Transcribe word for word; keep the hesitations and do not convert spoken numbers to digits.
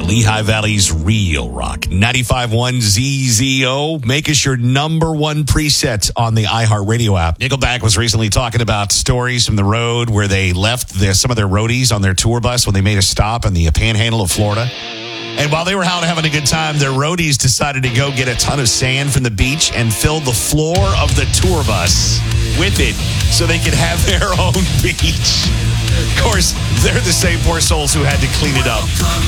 Lehigh Valley's Real Rock. ninety-five point one Z Z O. Make us your number one preset on the iHeartRadio app. Nickelback was recently talking about stories from the road where they left their, some of their roadies on their tour bus when they made a stop in the panhandle of Florida. And while they were out having a good time, their roadies decided to go get a ton of sand from the beach and fill the floor of the tour bus with it so they could have their own beach. Of course, they're the same poor souls who had to clean it up.